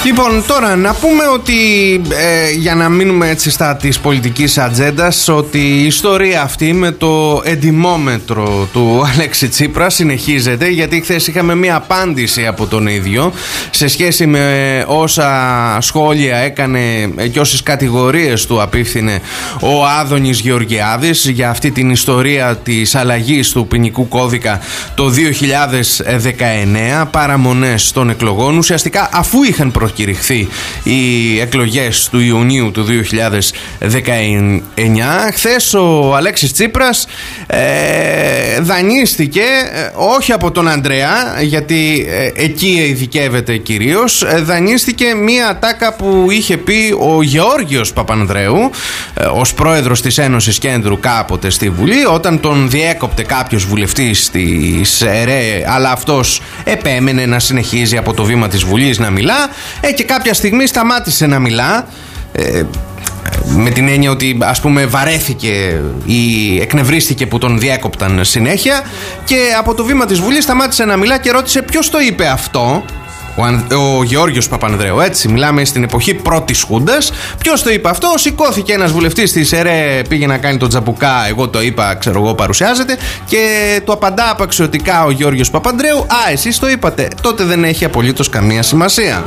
Λοιπόν, τώρα να πούμε ότι για να μείνουμε έτσι στα της πολιτικής ατζέντας, ότι η ιστορία αυτή με το εντιμόμετρο του Αλέξη Τσίπρα συνεχίζεται, γιατί χθες είχαμε μία απάντηση από τον ίδιο σε σχέση με όσα σχόλια έκανε και όσες κατηγορίες του απίφθινε ο Άδωνης Γεωργιάδης για αυτή την ιστορία της αλλαγής του ποινικού κώδικα το 2019, παραμονές των εκλογών, ουσιαστικά αφού είχαν προκηρυχθεί οι εκλογές του Ιουνίου του 2019. Χθες ο Αλέξης Τσίπρας δανείστηκε όχι από τον Ανδρέα, γιατί εκεί ειδικεύεται κυρίως, δανείστηκε μία ατάκα που είχε πει ο Γεώργιος Παπανδρέου ως πρόεδρος της Ένωσης Κέντρου κάποτε στη Βουλή, όταν τον διέκοπτε κάποιος βουλευτής της ΕΡΕ, αλλά αυτός επέμενε να συνεχίζει από το βήμα της Βουλής να μιλά, και κάποια στιγμή σταμάτησε να μιλά, με την έννοια ότι ας πούμε βαρέθηκε ή εκνευρίστηκε που τον διέκοπταν συνέχεια, και από το βήμα της Βουλής σταμάτησε να μιλά και ρώτησε ποιος το είπε αυτό. Ο Γεώργιος Παπανδρέου, έτσι, μιλάμε στην εποχή πρώτης Χούντας. Ποιος το είπε αυτό? Σηκώθηκε ένας βουλευτής της ΕΡΕ, πήγε να κάνει τον τζαμπουκά, εγώ το είπα, ξέρω εγώ, παρουσιάζεται, και του απαντά απαξιωτικά ο Γεώργιος Παπανδρέου, α, εσείς το είπατε. Τότε δεν έχει απολύτως καμία σημασία.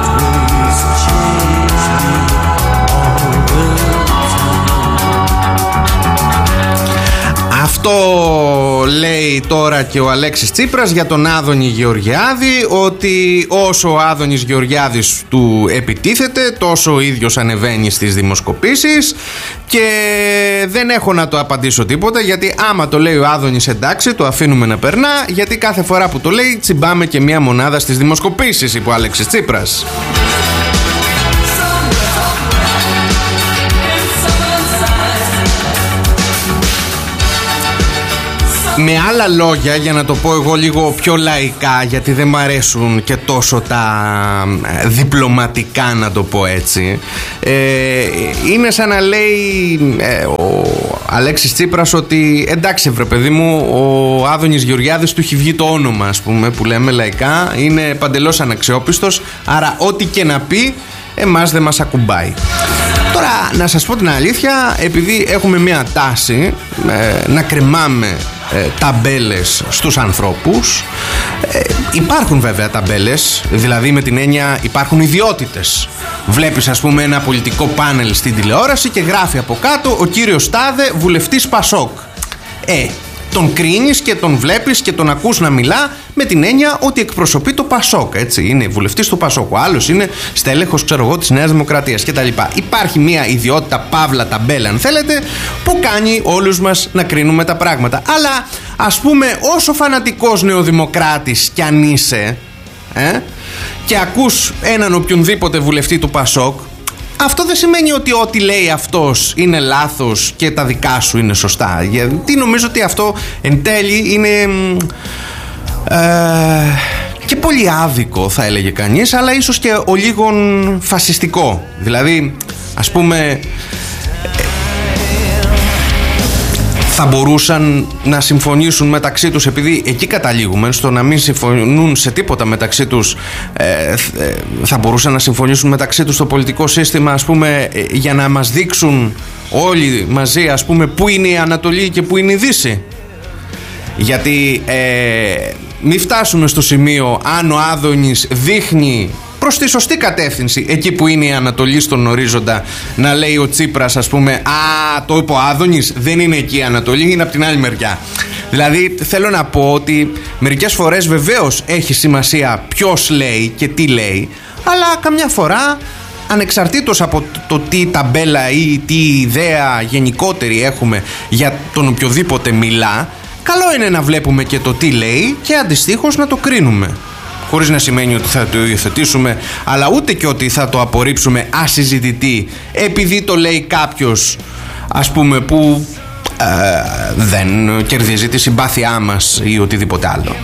Αυτό λέει τώρα και ο Αλέξης Τσίπρας για τον Άδωνη Γεωργιάδη, ότι όσο ο Άδωνης Γεωργιάδης του επιτίθεται, τόσο ο ίδιος ανεβαίνει στις δημοσκοπήσεις, και δεν έχω να το απαντήσω τίποτα, γιατί άμα το λέει ο Άδωνης, εντάξει, το αφήνουμε να περνά, γιατί κάθε φορά που το λέει τσιμπάμε και μία μονάδα στις δημοσκοπήσεις, είπε ο Αλέξης Τσίπρας. Με άλλα λόγια, για να το πω εγώ λίγο πιο λαϊκά, γιατί δεν μ' αρέσουν και τόσο τα διπλωματικά, να το πω έτσι, είναι σαν να λέει ο Αλέξης Τσίπρας ότι εντάξει βρε παιδί μου, ο Άδωνης Γεωργιάδης του έχει βγει το όνομα, ας πούμε, που λέμε λαϊκά, είναι παντελώς αναξιόπιστος, άρα ό,τι και να πει εμάς δεν μας ακουμπάει. Τώρα να σας πω την αλήθεια, επειδή έχουμε μια τάση να κρεμάμε ταμπέλες στους ανθρώπους, υπάρχουν βέβαια ταμπέλες, δηλαδή με την έννοια υπάρχουν ιδιότητες. Βλέπεις ας πούμε ένα πολιτικό πάνελ στην τηλεόραση και γράφει από κάτω ο κύριος Τάδε βουλευτής Πασόκ. Τον κρίνεις και τον βλέπεις και τον ακούς να μιλά με την έννοια ότι εκπροσωπεί το Πασόκ, έτσι, είναι βουλευτής του Πασόκ. Ο άλλος είναι στέλεχος, ξέρω εγώ, της Νέας Δημοκρατίας κτλ. Υπάρχει μια ιδιότητα, παύλα ταμπέλα αν θέλετε, που κάνει όλους μας να κρίνουμε τα πράγματα. Αλλά ας πούμε, όσο φανατικός νεοδημοκράτης κι αν είσαι, και ακούς έναν οποιονδήποτε βουλευτή του Πασόκ, αυτό δεν σημαίνει ότι ό,τι λέει αυτός είναι λάθος και τα δικά σου είναι σωστά. Γιατί νομίζω ότι αυτό εν τέλει είναι και πολύ άδικο, θα έλεγε κανείς, αλλά ίσως και ο λίγον φασιστικό. Δηλαδή, ας πούμε, θα μπορούσαν να συμφωνήσουν μεταξύ τους, επειδή εκεί καταλήγουμε, στο να μην συμφωνούν σε τίποτα μεταξύ τους, θα μπορούσαν να συμφωνήσουν μεταξύ τους στο πολιτικό σύστημα, ας πούμε, για να μας δείξουν όλοι μαζί, ας πούμε, πού είναι η Ανατολή και πού είναι η Δύση. Γιατί μην φτάσουμε στο σημείο, αν ο Άδωνης δείχνει προς τη σωστή κατεύθυνση εκεί που είναι η Ανατολή στον ορίζοντα, να λέει ο Τσίπρας, ας πούμε, α, το είπε ο Άδωνης, δεν είναι εκεί η Ανατολή, είναι από την άλλη μεριά. Δηλαδή θέλω να πω ότι μερικές φορές βεβαίως έχει σημασία ποιος λέει και τι λέει, αλλά καμιά φορά, ανεξαρτήτως από το τι ταμπέλα ή τι ιδέα γενικότερη έχουμε για τον οποιοδήποτε μιλά, καλό είναι να βλέπουμε και το τι λέει και αντιστοίχως να το κρίνουμε. Χωρίς να σημαίνει ότι θα το υιοθετήσουμε, αλλά ούτε και ότι θα το απορρίψουμε ασυζητητή, επειδή το λέει κάποιος, ας πούμε, που δεν κερδίζει τη συμπάθειά μας ή οτιδήποτε άλλο.